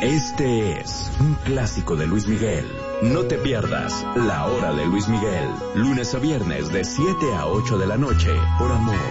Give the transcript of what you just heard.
Este es un clásico de Luis Miguel. No te pierdas La Hora de Luis Miguel, lunes a viernes de 7 a 8 de la noche, por Amor.